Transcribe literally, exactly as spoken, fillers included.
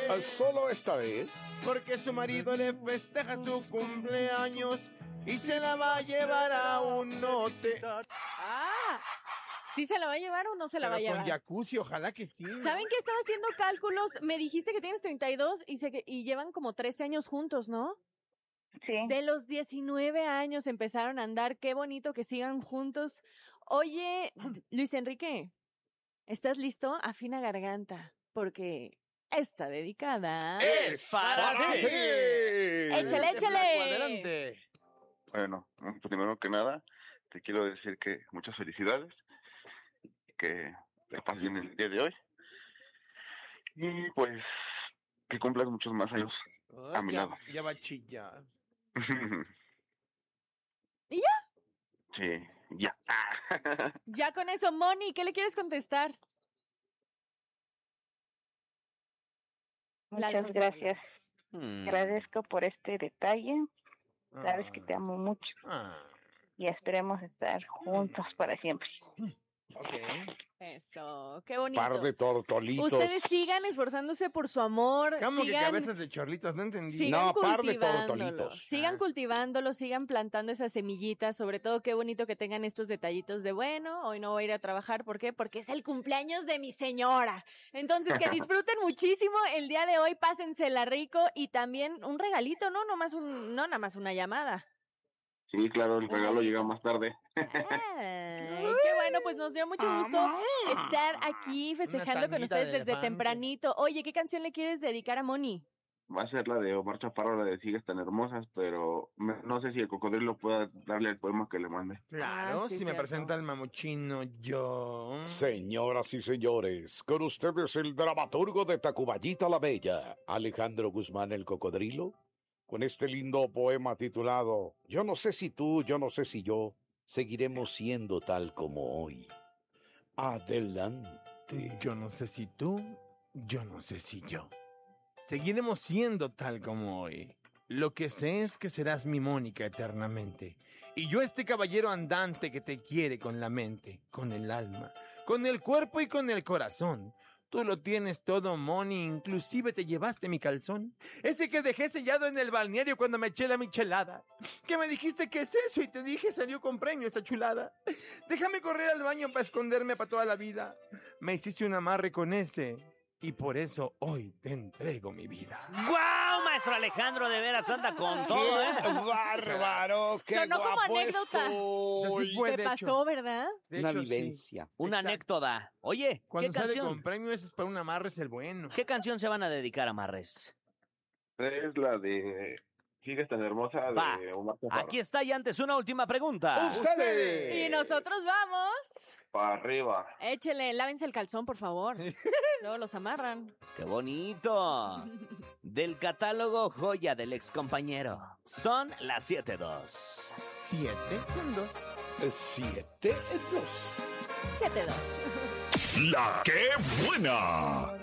¿Ah, ¿Solo esta vez? Porque su marido le festeja su cumpleaños y se la va a llevar a un hotel. Ah, ¿sí se la va a llevar o no se la Pero va a llevar? con jacuzzi, ojalá que sí. ¿Saben que estaba haciendo cálculos? Me dijiste que tienes treinta y dos y, se, y llevan como trece años juntos, ¿no? Sí. De los diecinueve años empezaron a andar. Qué bonito que sigan juntos. Oye, Luis Enrique, ¿estás listo? Afina garganta, porque está dedicada. ¡Es para ti! ¡Échale, échale! Adelante. Bueno, pues primero que nada, te quiero decir que muchas felicidades, que te pases bien el día de hoy y pues que cumplas muchos más años Ay, a mi ya, lado. ya va a chillar. ¿Y ya? Sí, ya. Ya con eso, Moni, ¿qué le quieres contestar? La Muchas dejo gracias. Hmm. Agradezco por este detalle. Sabes que te amo mucho Ah, y esperemos estar juntos para siempre. ok. Eso, qué bonito. Par de tortolitos. Ustedes sigan esforzándose por su amor. ¿Cómo que sigan, cabezas de chorlitos? No entendí. sigan No, par de cultivándolo, tortolitos. Sigan Ah. cultivándolo, sigan plantando esas semillitas. Sobre todo, qué bonito que tengan estos detallitos de, bueno, hoy no voy a ir a trabajar. ¿Por qué? Porque es el cumpleaños de mi señora. Entonces, que disfruten muchísimo el día de hoy. Pásensela rico y también un regalito, ¿no? No más un, no nada más una llamada. Sí, claro, el regalo llega más tarde. Ay, qué bueno, pues nos dio mucho gusto estar aquí festejando con tanguita ustedes de desde elefante. tempranito. Oye, ¿qué canción le quieres dedicar a Moni? Va a ser la de Omar Chaparro, la de Sigues tan hermosas, pero me- no sé si el cocodrilo pueda darle el poema que le mande. Claro, Ah, sí, si me cierto. presenta el mamuchino yo. Señoras y señores, con ustedes el dramaturgo de Tacuballita la Bella, Alejandro Guzmán el Cocodrilo, con este lindo poema titulado Yo no sé si tú, yo no sé si yo, seguiremos siendo tal como hoy. Adelante. Yo no sé si tú, yo no sé si yo. Seguiremos siendo tal como hoy. Lo que sé es que serás mi Mónica eternamente. Y yo este caballero andante que te quiere con la mente, con el alma, con el cuerpo y con el corazón. Tú lo tienes todo, Moni, inclusive te llevaste mi calzón. Ese que dejé sellado en el balneario cuando me eché la michelada. Que me dijiste que es eso y te dije salió con premio esta chulada. Déjame correr al baño para esconderme para toda la vida. Me hiciste un amarre con ese y por eso hoy te entrego mi vida. ¡Guau, maestro Alejandro! De veras anda con todo, ¿eh? ¡Bárbaro! ¡Qué Sonó como guapo anécdota. estoy! Así fue, Te de pasó, hecho. ¿verdad? De Una hecho, sí. vivencia. Una Exacto. anécdota. Oye, Cuando ¿qué sale canción? con premio, eso es para un amarre, es el bueno. ¿Qué canción se van a dedicar a Marres? Es la de Sigues tan hermosa de Va, Omar Chaparro. aquí está y antes una última pregunta. ¡Ustedes! Y nosotros vamos. Para arriba. Échele, lávense el calzón, por favor. Luego los amarran. ¡Qué bonito! Del catálogo Joya del excompañero. Son las siete dos. Siete con dos. Siete, dos. Siete dos. La que buena.